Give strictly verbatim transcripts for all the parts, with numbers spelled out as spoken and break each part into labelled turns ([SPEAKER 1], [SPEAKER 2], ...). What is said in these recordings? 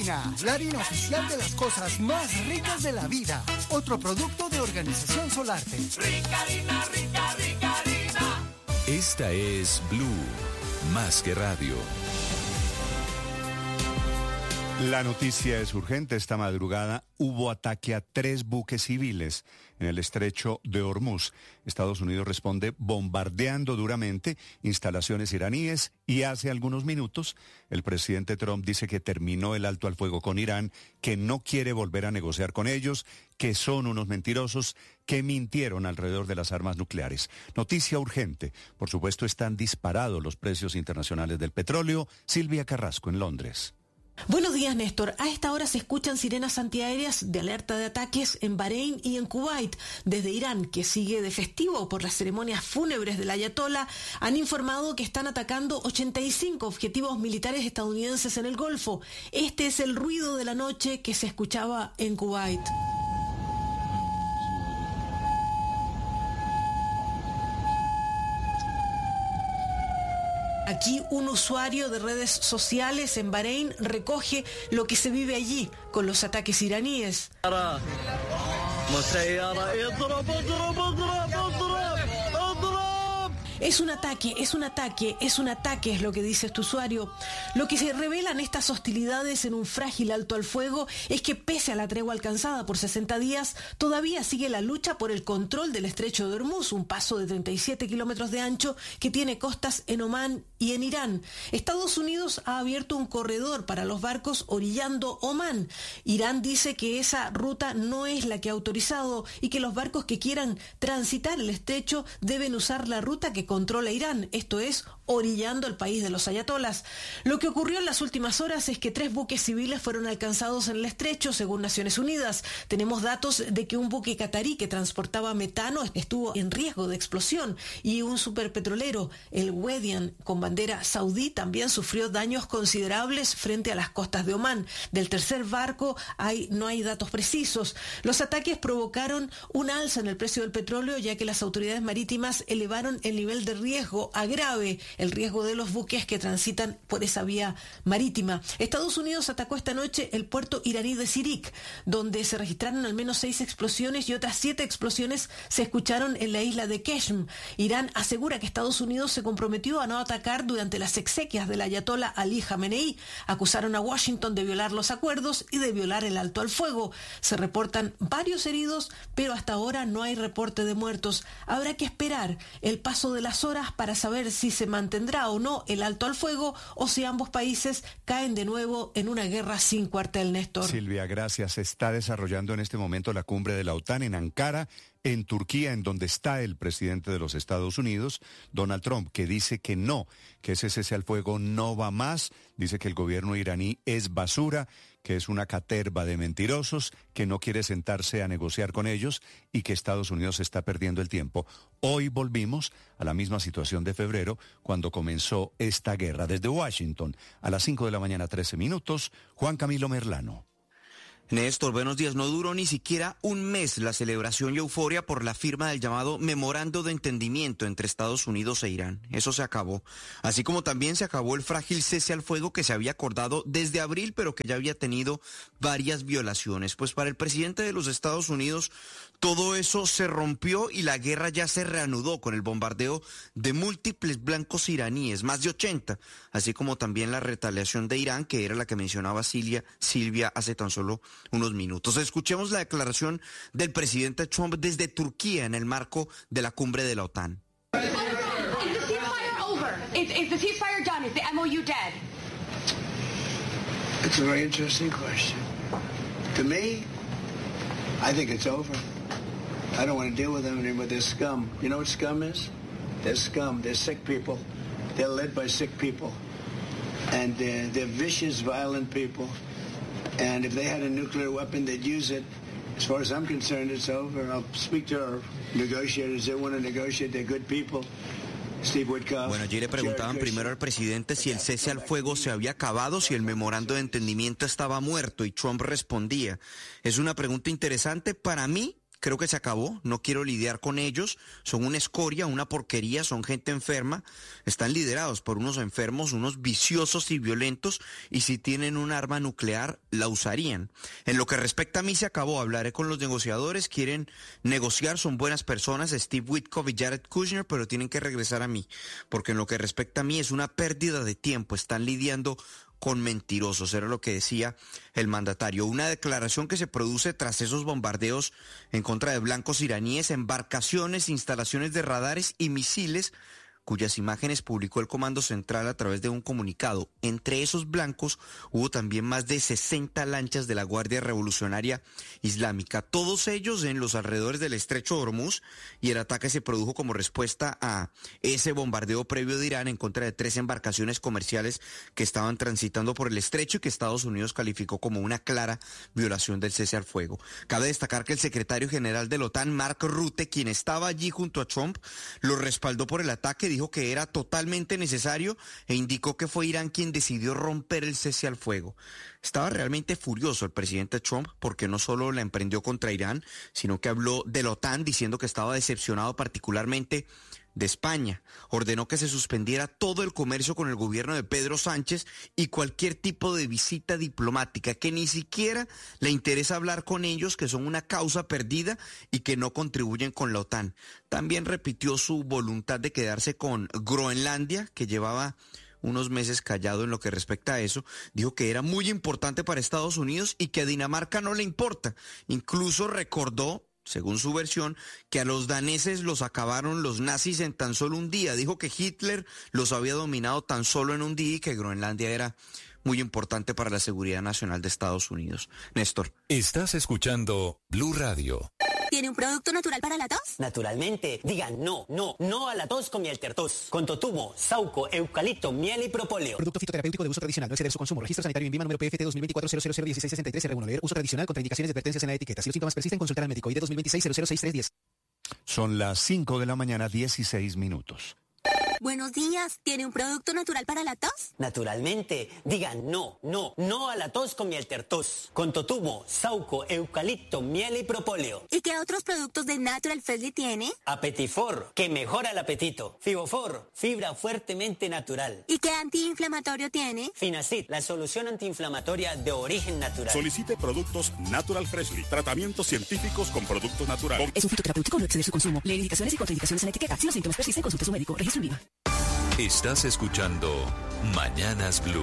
[SPEAKER 1] Harina, la harina oficial de las cosas más ricas de la vida. Otro producto de Organización Solarte.
[SPEAKER 2] Rica harina, rica, rica harina.
[SPEAKER 3] Esta es Blue, más que radio.
[SPEAKER 4] La noticia es urgente. Esta madrugada hubo ataque a tres buques civiles en el estrecho de Hormuz. Estados Unidos responde bombardeando duramente instalaciones iraníes y hace algunos minutos el presidente Trump dice que terminó el alto al fuego con Irán, que no quiere volver a negociar con ellos, que son unos mentirosos, que mintieron alrededor de las armas nucleares. Noticia urgente. Por supuesto, están disparados los precios internacionales del petróleo. Silvia Carrasco en Londres.
[SPEAKER 5] Buenos días, Néstor. A esta hora se escuchan sirenas antiaéreas de alerta de ataques en Bahrein y en Kuwait. Desde Irán, que sigue de festivo por las ceremonias fúnebres del ayatolá, han informado que están atacando ochenta y cinco objetivos militares estadounidenses en el Golfo. Este es el ruido de la noche que se escuchaba en Kuwait. Aquí un usuario de redes sociales en Bahrein recoge lo que se vive allí con los ataques iraníes. Es un ataque, es un ataque, es un ataque, es lo que dice este usuario. Lo que se revelan estas hostilidades en un frágil alto al fuego es que pese a la tregua alcanzada por sesenta días, todavía sigue la lucha por el control del estrecho de Hormuz, un paso de treinta y siete kilómetros de ancho que tiene costas en Omán y en Irán. Estados Unidos ha abierto un corredor para los barcos orillando Omán. Irán dice que esa ruta no es la que ha autorizado y que los barcos que quieran transitar el estrecho deben usar la ruta que controla Irán, esto es, orillando el país de los ayatolas. Lo que ocurrió en las últimas horas es que tres buques civiles fueron alcanzados en el estrecho, según Naciones Unidas. Tenemos datos de que un buque catarí que transportaba metano estuvo en riesgo de explosión y un superpetrolero, el Guardian, con bandera saudí, también sufrió daños considerables frente a las costas de Omán. Del tercer barco hay, no hay datos precisos. Los ataques provocaron un alza en el precio del petróleo, ya que las autoridades marítimas elevaron el nivel de riesgo a grave, el riesgo de los buques que transitan por esa vía marítima. Estados Unidos atacó esta noche el puerto iraní de Sirik, donde se registraron al menos seis explosiones y otras siete explosiones se escucharon en la isla de Qeshm. Irán asegura que Estados Unidos se comprometió a no atacar durante las exequias del ayatolá Ali Jamenei. Acusaron a Washington de violar los acuerdos y de violar el alto al fuego. Se reportan varios heridos, pero hasta ahora no hay reporte de muertos. Habrá que esperar el paso de las horas para saber si se mantendrá o no el alto al fuego o si ambos países caen de nuevo en una guerra sin cuartel, Néstor.
[SPEAKER 4] Silvia, gracias. Se está desarrollando en este momento la cumbre de la OTAN en Ankara, en Turquía, en donde está el presidente de los Estados Unidos, Donald Trump, que dice que no, que ese cese al fuego no va más, dice que el gobierno iraní es basura, que es una caterva de mentirosos, que no quiere sentarse a negociar con ellos y que Estados Unidos está perdiendo el tiempo. Hoy volvimos a la misma situación de febrero, cuando comenzó esta guerra. Desde Washington, a las cinco de la mañana, trece minutos, Juan Camilo Merlano.
[SPEAKER 6] Néstor, buenos días. No duró ni siquiera un mes la celebración y euforia por la firma del llamado Memorando de Entendimiento entre Estados Unidos e Irán. Eso se acabó. Así como también se acabó el frágil cese al fuego que se había acordado desde abril, pero que ya había tenido varias violaciones. Pues para el presidente de los Estados Unidos, todo eso se rompió y la guerra ya se reanudó con el bombardeo de múltiples blancos iraníes, más de ochenta, así como también la retaliación de Irán, que era la que mencionaba Silvia, Silvia hace tan solo unos minutos. Escuchemos la declaración del presidente Trump desde Turquía en el marco de la cumbre de la OTAN.
[SPEAKER 7] Is the ceasefire over? Is, is the ceasefire done? Is the M O U dead?
[SPEAKER 8] It's a very interesting question. To me, I think it's over. I don't want to deal with them anymore. They're scum. You know what scum is? They're scum. They're sick people. They're led by sick people. And they're, they're vicious, violent people. And if they had a nuclear weapon, they'd use it. As far as I'm concerned, it's over. I'll speak to our negotiators. They want to negotiate. They're good people. Steve Witkoff.
[SPEAKER 6] Bueno, allí le preguntaban primero al presidente si el cese al fuego se había acabado, si el memorando de entendimiento estaba muerto, y Trump respondía. Es una pregunta interesante para mí. creo que se acabó, no quiero lidiar con ellos, son una escoria, una porquería, son gente enferma, están liderados por unos enfermos, unos viciosos y violentos, y si tienen un arma nuclear, la usarían. En lo que respecta a mí, se acabó, hablaré con los negociadores, quieren negociar, son buenas personas, Steve Witkoff y Jared Kushner, pero tienen que regresar a mí, porque en lo que respecta a mí es una pérdida de tiempo, están lidiando con mentirosos, era lo que decía el mandatario. Una declaración que se produce tras esos bombardeos en contra de blancos iraníes, embarcaciones, instalaciones de radares y misiles, cuyas imágenes publicó el Comando Central a través de un comunicado. Entre esos blancos hubo también más de sesenta lanchas de la Guardia Revolucionaria Islámica, todos ellos en los alrededores del Estrecho de Hormuz, y el ataque se produjo como respuesta a ese bombardeo previo de Irán en contra de tres embarcaciones comerciales que estaban transitando por el estrecho y que Estados Unidos calificó como una clara violación del cese al fuego. Cabe destacar que el secretario general de la OTAN, Mark Rutte, quien estaba allí junto a Trump, lo respaldó por el ataque, dijo que era totalmente necesario e indicó que fue Irán quien decidió romper el cese al fuego. Estaba realmente furioso el presidente Trump porque no solo la emprendió contra Irán, sino que habló de la OTAN diciendo que estaba decepcionado particularmente de España. Ordenó que se suspendiera todo el comercio con el gobierno de Pedro Sánchez y cualquier tipo de visita diplomática, que ni siquiera le interesa hablar con ellos, que son una causa perdida y que no contribuyen con la OTAN. También repitió su voluntad de quedarse con Groenlandia, que llevaba unos meses callado en lo que respecta a eso. Dijo que era muy importante para Estados Unidos y que a Dinamarca no le importa. Incluso recordó, según su versión, que a los daneses los acabaron los nazis en tan solo un día. Dijo que Hitler los había dominado tan solo en un día y que Groenlandia era muy importante para la seguridad nacional de Estados Unidos. Néstor.
[SPEAKER 3] Estás escuchando Blue Radio.
[SPEAKER 9] ¿Tiene un producto natural para la tos?
[SPEAKER 10] Naturalmente. Digan no, no, no a la tos con miel tertos. Con totumo, sauco, eucalipto, miel y propóleo.
[SPEAKER 11] Producto fitoterapéutico de uso tradicional. No exceder su consumo. Registro sanitario INVIMA número P F T dos mil veinticuatro cero cero cero dieciséis sesenta y tres R uno. Leer uso tradicional. Contraindicaciones y advertencias en la etiqueta. Si los síntomas persisten, consultar al médico. I D dos mil veintiséis cero cero seis tres diez.
[SPEAKER 4] Son las cinco de la mañana, dieciséis minutos.
[SPEAKER 9] Buenos días. ¿Tiene un producto natural para la tos?
[SPEAKER 10] Naturalmente. Digan no, no, no a la tos con miel tertos. Con totumo, sauco, eucalipto, miel y propóleo.
[SPEAKER 9] ¿Y qué otros productos de Natural Freshly tiene?
[SPEAKER 10] Apetifor, que mejora el apetito. Fibofor, fibra fuertemente natural.
[SPEAKER 9] ¿Y qué antiinflamatorio tiene?
[SPEAKER 10] Finacid, la solución antiinflamatoria de origen natural.
[SPEAKER 12] Solicite productos Natural Freshly. Tratamientos científicos con productos naturales.
[SPEAKER 11] Es un fitoterapéutico, no exceder su consumo. Leer indicaciones y contraindicaciones en la etiqueta. Si los síntomas persisten, consulte a su médico. Registro INVIMA.
[SPEAKER 3] Estás escuchando Mañanas Blue.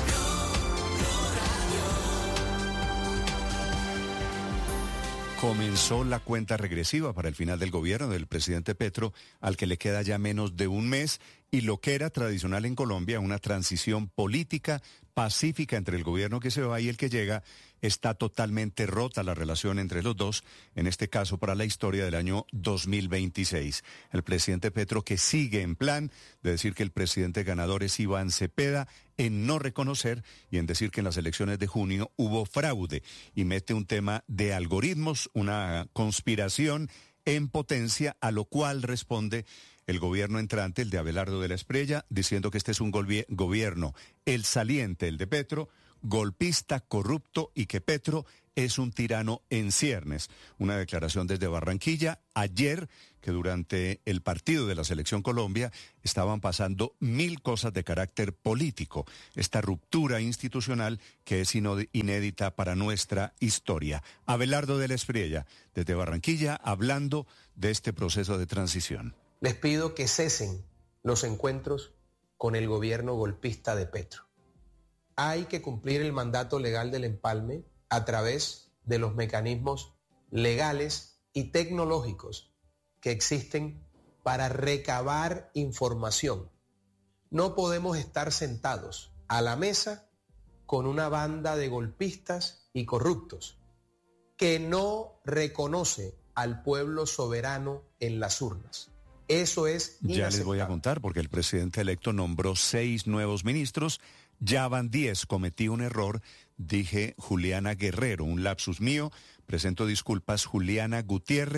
[SPEAKER 4] Comenzó la cuenta regresiva para el final del gobierno del presidente Petro, al que le queda ya menos de un mes, y lo que era tradicional en Colombia, una transición política pacífica entre el gobierno que se va y el que llega, está totalmente rota la relación entre los dos, en este caso para la historia del año dos mil veintiséis. El presidente Petro, que sigue en plan de decir que el presidente ganador es Iván Cepeda, en no reconocer y en decir que en las elecciones de junio hubo fraude, y mete un tema de algoritmos, una conspiración en potencia, a lo cual responde el gobierno entrante, el de Abelardo de la Espriella, diciendo que este es un gobierno, el saliente, el de Petro, golpista, corrupto, y que Petro es un tirano en ciernes. Una declaración desde Barranquilla ayer, que durante el partido de la Selección Colombia estaban pasando mil cosas de carácter político. Esta ruptura institucional que es inédita para nuestra historia. Abelardo de la Espriella, desde Barranquilla, hablando de este proceso de transición.
[SPEAKER 13] Les pido que cesen los encuentros con el gobierno golpista de Petro. Hay que cumplir el mandato legal del empalme a través de los mecanismos legales y tecnológicos que existen para recabar información. No podemos estar sentados a la mesa con una banda de golpistas y corruptos que no reconoce al pueblo soberano en las urnas. Eso es inaceptable.
[SPEAKER 4] Ya les voy a contar, porque el presidente electo nombró seis nuevos ministros, ya van diez. Cometí un error, dije Juliana Guerrero, un lapsus mío. Presento disculpas, Juliana Gutiérrez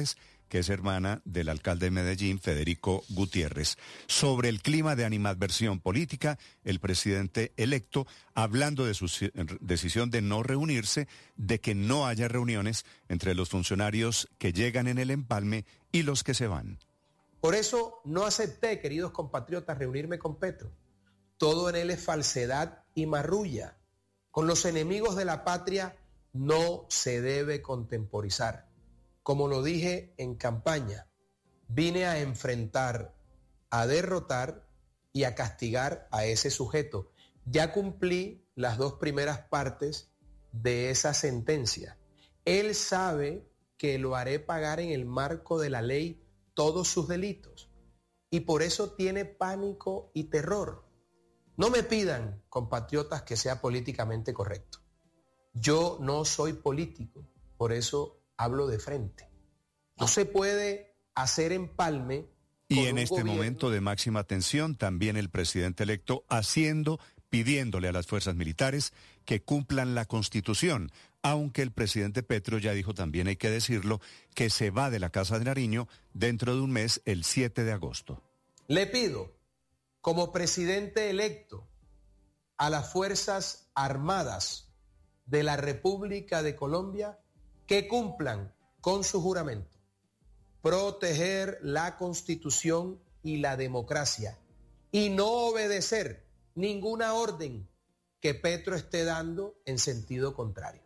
[SPEAKER 4] que es hermana del alcalde de Medellín, Federico Gutiérrez. Sobre el clima de animadversión política, el presidente electo, hablando de su decisión de no reunirse, de que no haya reuniones entre los funcionarios que llegan en el empalme y los que se van.
[SPEAKER 13] Por eso no acepté, queridos compatriotas, reunirme con Petro. Todo en él es falsedad y marrulla. Con los enemigos de la patria no se debe contemporizar. Como lo dije en campaña, vine a enfrentar, a derrotar y a castigar a ese sujeto. Ya cumplí las dos primeras partes de esa sentencia. Él sabe que lo haré pagar en el marco de la ley todos sus delitos y por eso tiene pánico y terror. No me pidan, compatriotas, que sea políticamente correcto. Yo no soy político, por eso hablo de frente. No se puede hacer empalme.
[SPEAKER 4] Y en este momento de máxima tensión, también el presidente electo haciendo, pidiéndole a las fuerzas militares que cumplan la Constitución, aunque el presidente Petro ya dijo, también hay que decirlo, que se va de la Casa de Nariño dentro de un mes, el siete de agosto.
[SPEAKER 13] Le pido, como presidente electo, a las Fuerzas Armadas de la República de Colombia que cumplan con su juramento, proteger la Constitución y la democracia y no obedecer ninguna orden que Petro esté dando en sentido contrario.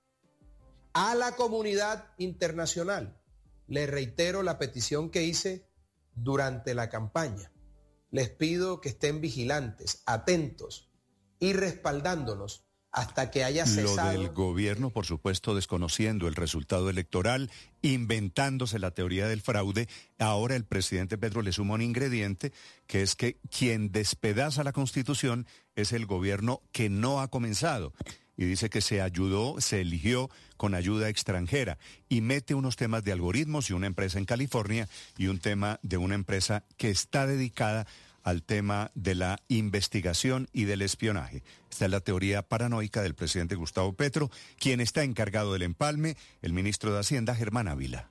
[SPEAKER 13] A la comunidad internacional le reitero la petición que hice durante la campaña. Les pido que estén vigilantes, atentos y respaldándonos hasta que haya cesado.
[SPEAKER 4] Lo del gobierno, por supuesto, desconociendo el resultado electoral, inventándose la teoría del fraude. Ahora el presidente Petro le suma un ingrediente, que es que quien despedaza la Constitución es el gobierno que no ha comenzado. Y dice que se ayudó, se eligió con ayuda extranjera y mete unos temas de algoritmos y una empresa en California y un tema de una empresa que está dedicada al tema de la investigación y del espionaje. Esta es la teoría paranoica del presidente Gustavo Petro, quien está encargado del empalme, el ministro de Hacienda, Germán Ávila.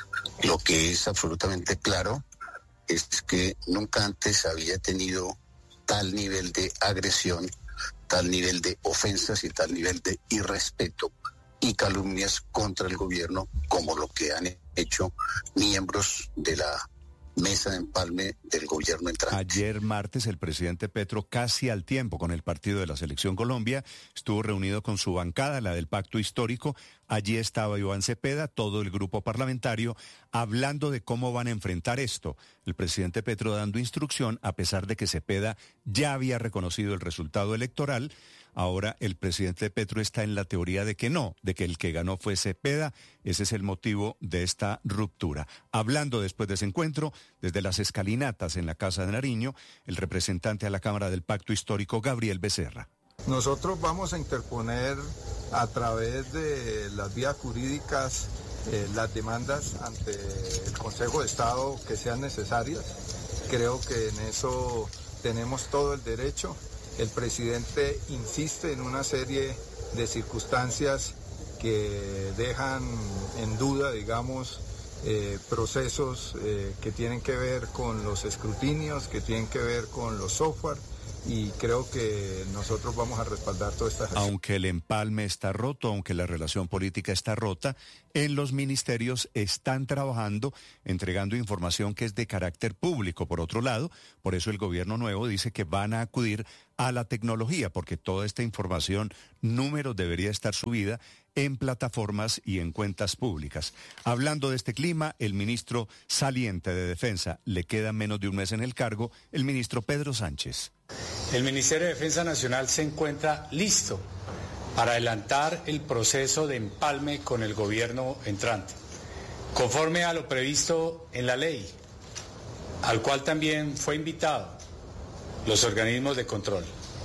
[SPEAKER 14] Lo que es absolutamente claro es que nunca antes había tenido tal nivel de agresión, tal nivel de ofensas y tal nivel de irrespeto y calumnias contra el gobierno como lo que han hecho miembros de la mesa de empalme del gobierno entrante.
[SPEAKER 4] Ayer martes el presidente Petro, casi al tiempo con el partido de la Selección Colombia, estuvo reunido con su bancada, la del Pacto Histórico. Allí estaba Iván Cepeda, todo el grupo parlamentario, hablando de cómo van a enfrentar esto. El presidente Petro dando instrucción, a pesar de que Cepeda ya había reconocido el resultado electoral. Ahora el presidente Petro está en la teoría de que no, de que el que ganó fue Cepeda. Ese es el motivo de esta ruptura. Hablando después de ese encuentro, desde las escalinatas en la Casa de Nariño, el representante a la Cámara del Pacto Histórico, Gabriel Becerra.
[SPEAKER 15] Nosotros vamos a interponer a través de las vías jurídicas eh, las demandas ante el Consejo de Estado que sean necesarias. Creo que en eso tenemos todo el derecho. El presidente insiste en una serie de circunstancias que dejan en duda, digamos, eh, procesos eh, que tienen que ver con los escrutinios, que tienen que ver con los software, y creo que nosotros vamos a respaldar todas estas acciones.
[SPEAKER 4] Aunque el empalme está roto, aunque la relación política está rota, en los ministerios están trabajando, entregando información que es de carácter público. Por otro lado, por eso el gobierno nuevo dice que van a acudir a la tecnología, porque toda esta información, números, debería estar subida en plataformas y en cuentas públicas. Hablando de este clima, el ministro saliente de Defensa, le queda menos de un mes en el cargo, el ministro Pedro Sánchez.
[SPEAKER 16] El Ministerio de Defensa Nacional se encuentra listo para adelantar el proceso de empalme con el gobierno entrante, conforme a lo previsto en la ley, al cual también fue invitado los organismos de control.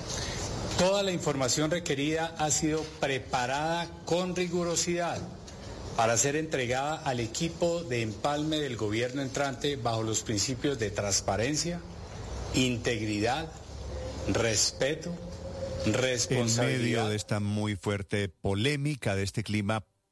[SPEAKER 16] Toda la información requerida ha sido preparada con rigurosidad para ser entregada al equipo de empalme del gobierno entrante bajo los principios de transparencia, integridad, respeto, responsabilidad.
[SPEAKER 4] En medio de esta muy fuerte polémica, de este clima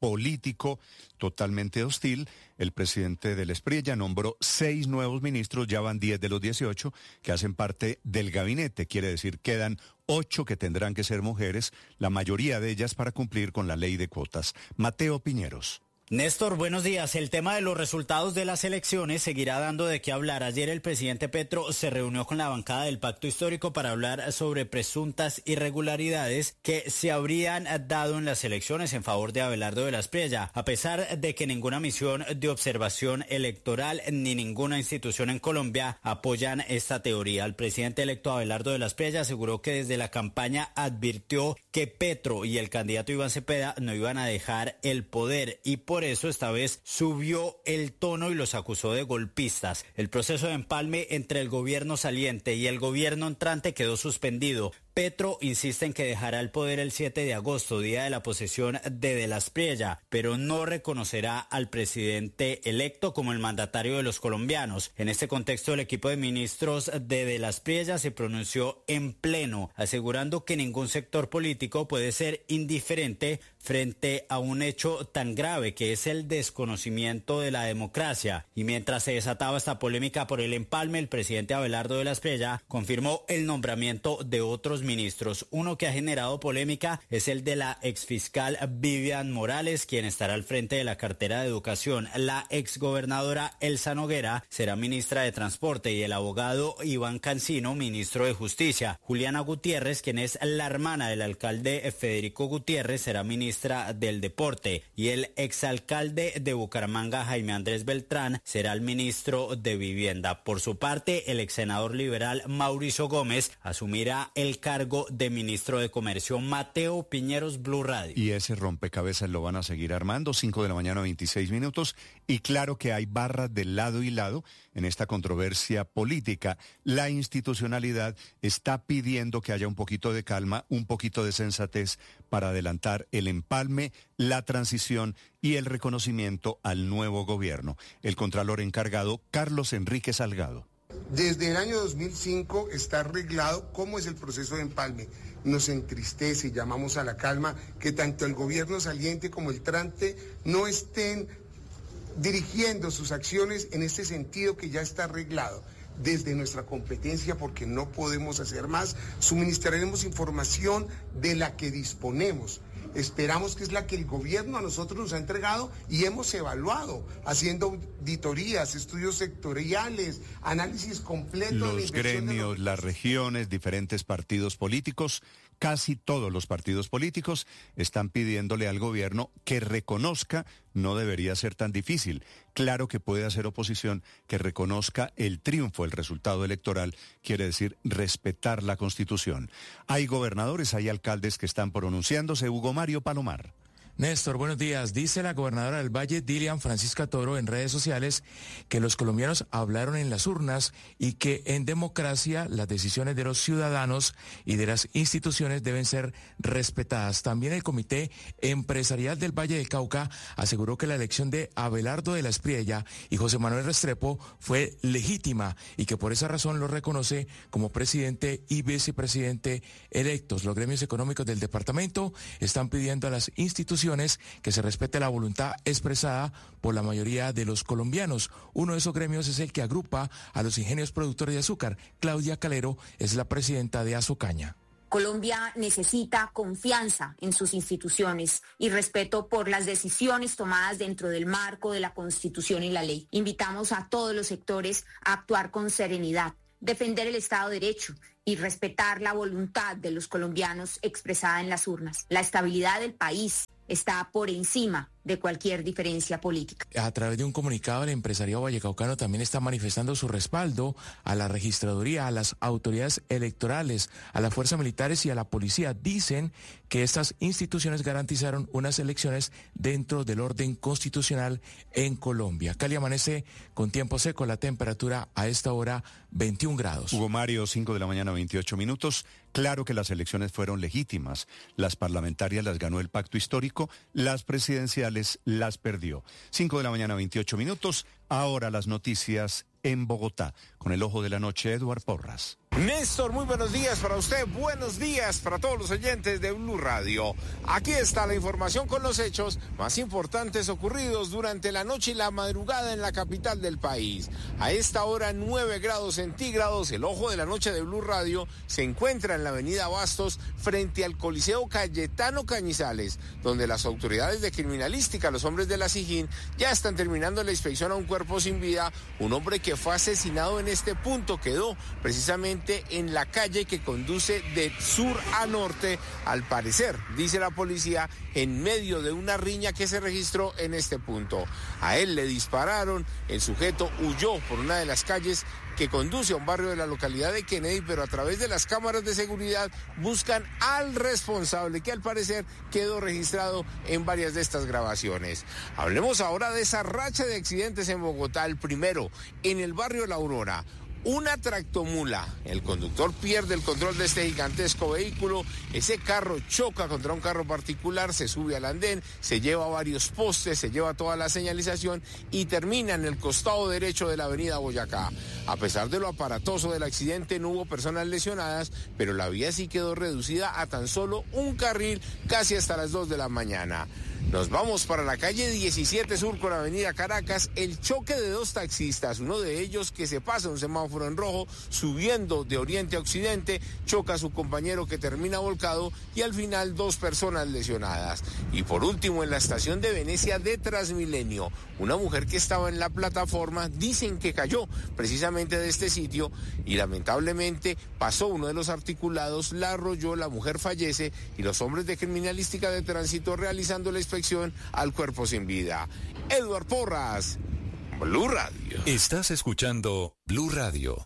[SPEAKER 4] político totalmente hostil. El presidente del Espriella nombró seis nuevos ministros, ya van diez de los dieciocho que hacen parte del gabinete. Quiere decir, quedan ocho que tendrán que ser mujeres, la mayoría de ellas para cumplir con la ley de cuotas. Mateo Piñeros.
[SPEAKER 17] Néstor, buenos días. El tema de los resultados de las elecciones seguirá dando de qué hablar. Ayer el presidente Petro se reunió con la bancada del Pacto Histórico para hablar sobre presuntas irregularidades que se habrían dado en las elecciones en favor de Abelardo de la Espriella. A pesar de que ninguna misión de observación electoral ni ninguna institución en Colombia apoyan esta teoría, el presidente electo Abelardo de la Espriella aseguró que desde la campaña advirtió que Petro y el candidato Iván Cepeda no iban a dejar el poder y por Por eso esta vez subió el tono y los acusó de golpistas. El proceso de empalme entre el gobierno saliente y el gobierno entrante quedó suspendido. Petro insiste en que dejará el poder el siete de agosto, día de la posesión de De la Espriella, pero no reconocerá al presidente electo como el mandatario de los colombianos. En este contexto, el equipo de ministros de De la Espriella se pronunció en pleno, asegurando que ningún sector político puede ser indiferente frente a un hecho tan grave que es el desconocimiento de la democracia. Y mientras se desataba esta polémica por el empalme, el presidente Abelardo de la Espriella confirmó el nombramiento de otros ministros. Uno que ha generado polémica es el de la exfiscal Vivian Morales, quien estará al frente de la cartera de Educación. La exgobernadora Elsa Noguera será ministra de Transporte y el abogado Iván Cancino, ministro de Justicia. Juliana Gutiérrez, quien es la hermana del alcalde Federico Gutiérrez, será ministra del Deporte y el exalcalde de Bucaramanga, Jaime Andrés Beltrán, será el ministro de Vivienda. Por su parte, el exsenador liberal Mauricio Gómez asumirá el cargo cargo de ministro de Comercio. Mateo Piñeros, Blue Radio.
[SPEAKER 4] Y ese rompecabezas lo van a seguir armando, cinco de la mañana, veintiséis minutos, y claro que hay barras de lado y lado en esta controversia política. La institucionalidad está pidiendo que haya un poquito de calma, un poquito de sensatez para adelantar el empalme, la transición y el reconocimiento al nuevo gobierno. El contralor encargado, Carlos Enrique Salgado.
[SPEAKER 18] Desde el año dos mil cinco está arreglado cómo es el proceso de empalme. Nos entristece y llamamos a la calma que tanto el gobierno saliente como el entrante no estén dirigiendo sus acciones en este sentido que ya está arreglado. Desde nuestra competencia, porque no podemos hacer más, suministraremos información de la que disponemos. Esperamos que es la que el gobierno a nosotros nos ha entregado y hemos evaluado, haciendo auditorías, estudios sectoriales, análisis completo.
[SPEAKER 4] Los gremios, las regiones, diferentes partidos políticos, casi todos los partidos políticos están pidiéndole al gobierno que reconozca, no debería ser tan difícil. Claro que puede hacer oposición, que reconozca el triunfo, el resultado electoral, quiere decir respetar la Constitución. Hay gobernadores, hay alcaldes que están pronunciándose. Hugo Mario Palomar.
[SPEAKER 19] Néstor, buenos días. Dice la gobernadora del Valle, Dilian Francisca Toro, en redes sociales que los colombianos hablaron en las urnas y que en democracia las decisiones de los ciudadanos y de las instituciones deben ser respetadas. También el Comité Empresarial del Valle del Cauca aseguró que la elección de Abelardo de la Espriella y José Manuel Restrepo fue legítima y que por esa razón lo reconoce como presidente y vicepresidente electos. Los gremios económicos del departamento están pidiendo a las instituciones que se respete la voluntad expresada por la mayoría de los colombianos. Uno de esos gremios es el que agrupa a los ingenios productores de azúcar. Claudia Calero es la presidenta de Azucaña.
[SPEAKER 20] Colombia necesita confianza en sus instituciones y respeto por las decisiones tomadas dentro del marco de la Constitución y la ley. Invitamos a todos los sectores a actuar con serenidad, defender el Estado de Derecho y respetar la voluntad de los colombianos expresada en las urnas. La estabilidad del país está por encima de cualquier diferencia política.
[SPEAKER 19] A través de un comunicado, el empresariado vallecaucano también está manifestando su respaldo a la registraduría, a las autoridades electorales, a las fuerzas militares y a la policía. Dicen que estas instituciones garantizaron unas elecciones dentro del orden constitucional en Colombia. Cali amanece con tiempo seco, la temperatura a esta hora veintiún grados.
[SPEAKER 4] Hugo Mario, cinco de la mañana, veintiocho minutos. Claro que las elecciones fueron legítimas. Las parlamentarias las ganó el Pacto Histórico, las presidenciales las perdió. cinco de la mañana, veintiocho minutos. Ahora las noticias en Bogotá. Con el ojo de la noche, Eduard Porras.
[SPEAKER 21] Néstor, muy buenos días para usted, buenos días para todos los oyentes de Blue Radio. Aquí está la información con los hechos más importantes ocurridos durante la noche y la madrugada en la capital del país. A esta hora, nueve grados centígrados, el ojo de la noche de Blue Radio se encuentra en la avenida Bastos frente al Coliseo Cayetano Cañizales, donde las autoridades de criminalística, los hombres de la SIJIN, ya están terminando la inspección a un cuerpo sin vida. Un hombre que fue asesinado en este punto quedó precisamente en la calle que conduce de sur a norte, al parecer, dice la policía, en medio de una riña que se registró en este punto. A él le dispararon, el sujeto huyó por una de las calles que conduce a un barrio de la localidad de Kennedy, pero a través de las cámaras de seguridad buscan al responsable, que al parecer quedó registrado en varias de estas grabaciones. Hablemos ahora de esa racha de accidentes en Bogotá. El primero, en el barrio La Aurora. Una tractomula, el conductor pierde el control de este gigantesco vehículo, ese carro choca contra un carro particular, se sube al andén, se lleva varios postes, se lleva toda la señalización y termina en el costado derecho de la avenida Boyacá. A pesar de lo aparatoso del accidente, no hubo personas lesionadas, pero la vía sí quedó reducida a tan solo un carril casi hasta las dos de la mañana. Nos vamos para la calle diecisiete Sur con la avenida Caracas. El choque de dos taxistas, uno de ellos que se pasa un semáforo en rojo, subiendo de oriente a occidente, choca a su compañero que termina volcado y al final dos personas lesionadas. Y por último, en la estación de Venecia de Transmilenio, una mujer que estaba en la plataforma, dicen que cayó precisamente de este sitio y lamentablemente pasó uno de los articulados, la arrolló, la mujer fallece y los hombres de criminalística de tránsito realizando la inspección al cuerpo sin vida. Eduard Porras, Blue Radio.
[SPEAKER 3] Estás escuchando Blue Radio.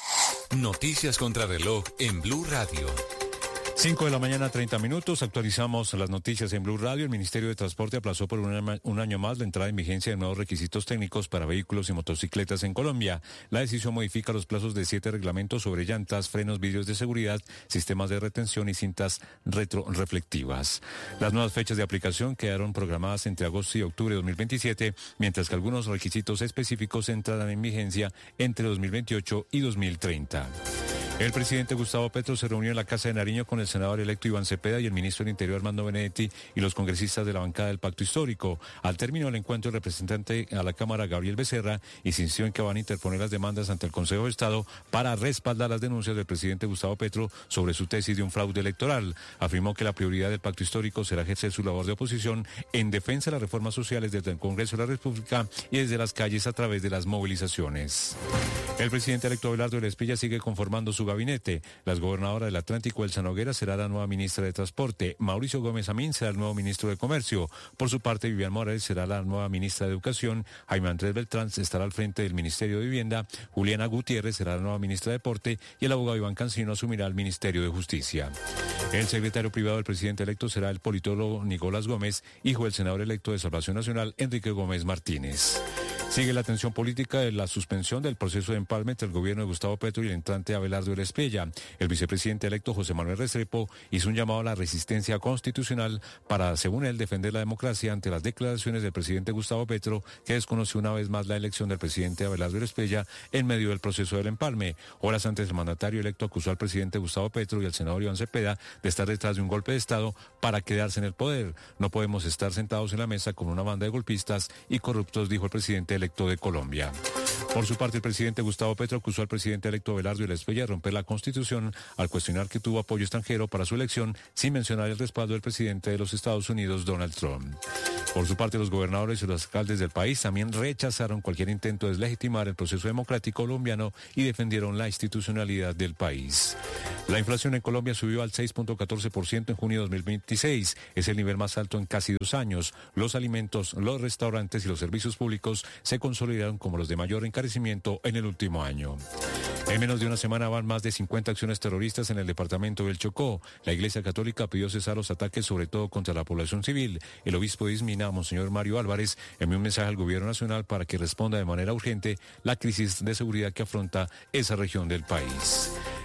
[SPEAKER 3] Noticias contra reloj en Blue Radio.
[SPEAKER 22] cinco de la mañana, treinta minutos. Actualizamos las noticias en Blue Radio. El Ministerio de Transporte aplazó por un, un año más la entrada en vigencia de nuevos requisitos técnicos para vehículos y motocicletas en Colombia. La decisión modifica los plazos de siete reglamentos sobre llantas, frenos, vidrios de seguridad, sistemas de retención y cintas retroreflectivas. Las nuevas fechas de aplicación quedaron programadas entre agosto y octubre de dos mil veintisiete, mientras que algunos requisitos específicos entrarán en vigencia entre dos mil veintiocho y dos mil treinta. El presidente Gustavo Petro se reunió en la Casa de Nariño con el senador electo Iván Cepeda y el ministro del Interior Armando Benedetti y los congresistas de la bancada del Pacto Histórico. Al término del encuentro, el representante a la Cámara, Gabriel Becerra, insistió en que van a interponer las demandas ante el Consejo de Estado para respaldar las denuncias del presidente Gustavo Petro sobre su tesis de un fraude electoral. Afirmó que la prioridad del Pacto Histórico será ejercer su labor de oposición en defensa de las reformas sociales desde el Congreso de la República y desde las calles a través de las movilizaciones. El presidente electo Abelardo Elespilla sigue conformando su gabinete. Las gobernadoras del Atlántico, Elsa Noguera, será la nueva ministra de Transporte. Mauricio Gómez Amín será el nuevo ministro de Comercio. Por su parte, Vivian Morales será la nueva ministra de Educación. Jaime Andrés Beltrán estará al frente del Ministerio de Vivienda. Juliana Gutiérrez será la nueva ministra de Deporte y el abogado Iván Cancino asumirá el Ministerio de Justicia. El secretario privado del presidente electo será el politólogo Nicolás Gómez, hijo del senador electo de Salvación Nacional, Enrique Gómez Martínez. Sigue la tensión política de la suspensión del proceso de empalme entre el gobierno de Gustavo Petro y el entrante Abelardo Elespella. El vicepresidente electo José Manuel Restrepo hizo un llamado a la resistencia constitucional para, según él, defender la democracia ante las declaraciones del presidente Gustavo Petro, que desconoció una vez más la elección del presidente Abelardo Elespella en medio del proceso del empalme. Horas antes, el mandatario electo acusó al presidente Gustavo Petro y al senador Iván Cepeda de estar detrás de un golpe de Estado para quedarse en el poder. No podemos estar sentados en la mesa con una banda de golpistas y corruptos, dijo el presidente electo de Colombia. Por su parte, el presidente Gustavo Petro acusó al presidente electo Abelardo Elespella de romper la Constitución al cuestionar que tuvo apoyo extranjero para su elección sin mencionar el respaldo del presidente de los Estados Unidos, Donald Trump. Por su parte, los gobernadores y los alcaldes del país también rechazaron cualquier intento de deslegitimar el proceso democrático colombiano y defendieron la institucionalidad del país. La inflación en Colombia subió al seis punto catorce por ciento en junio de dos mil veintiséis. Es el nivel más alto en casi dos años. Los alimentos, los restaurantes y los servicios públicos se consolidaron como los de mayor encarecimiento en el último año. En menos de una semana van más de cincuenta acciones terroristas en el departamento del Chocó. La Iglesia Católica pidió cesar los ataques, sobre todo contra la población civil. El obispo de Ismina, Monseñor Mario Álvarez, envió un mensaje al gobierno nacional para que responda de manera urgente la crisis de seguridad que afronta esa región del país.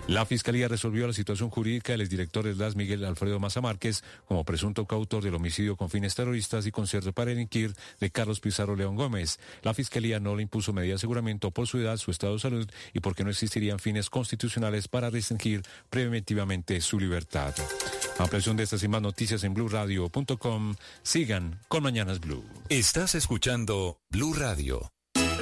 [SPEAKER 22] La Fiscalía resolvió la situación jurídica del exdirector del D A S, Miguel Alfredo Maza Márquez, como presunto coautor del homicidio con fines terroristas y concierto para delinquir de Carlos Pizarro León Gómez. La Fiscalía no le impuso medida de aseguramiento por su edad, su estado de salud y porque no existirían fines constitucionales para restringir preventivamente su libertad. Ampliación de estas y más noticias en blue radio punto com. Sigan con Mañanas Blue.
[SPEAKER 3] Estás escuchando Blue Radio.